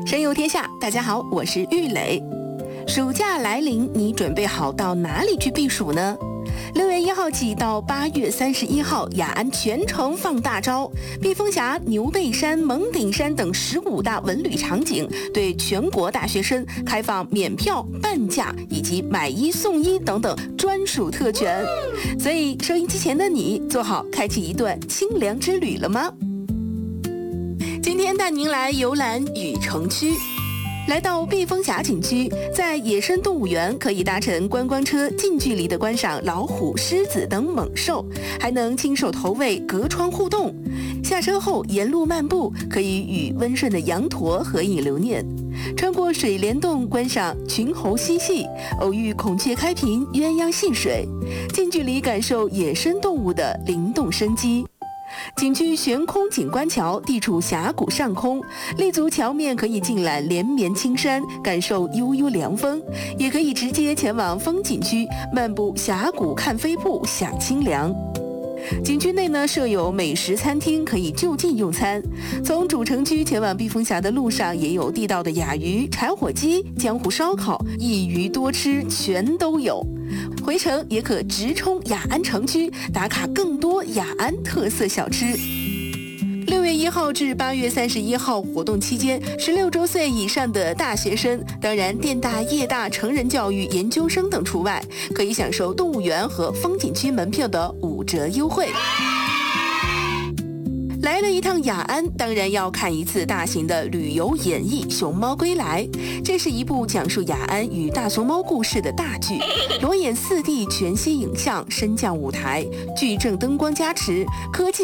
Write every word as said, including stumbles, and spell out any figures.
神游天下，大家好，我是玉磊。暑假来临，你准备好到哪里去避暑呢？六月一号起到八月三十一号，雅安全程放大招，避风峡、牛背山、蒙顶山等十五大文旅场景对全国大学生开放免票、半价以及买一送一等等专属特权。所以收音机前的你，做好开启一段清凉之旅了吗？今天带您来游览雨城区。来到避风峡景区，在野生动物园可以搭乘观光车近距离的观赏老虎、狮子等猛兽，还能亲手投喂、隔窗互动。下车后沿路漫步，可以与温顺的羊驼合影留念。穿过水帘洞观赏群猴嬉戏，偶遇孔雀开屏、鸳鸯戏水，近距离感受野生动物的灵动生机。景区悬空景观桥地处峡谷上空，立足桥面可以尽览连绵青山，感受悠悠凉风，也可以直接前往风景区漫步峡谷看飞瀑享清凉。景区内呢设有美食餐厅，可以就近用餐。从主城区前往避风峡的路上，也有地道的雅鱼、柴火鸡、江湖烧烤，一鱼多吃全都有。回程也可直冲雅安城区，打卡更多雅安特色小吃。六月一号至八月三十一号活动期间，十六周岁以上的大学生，当然电大、业大、成人教育研究生等除外，可以享受动物园和风景区门票的五折优惠。来了一趟雅安，当然要看一次大型的旅游演绎《熊猫归来》。这是一部讲述雅安与大熊猫故事的大剧，裸眼四 D 全息影像升降舞台，矩阵灯光加持，科技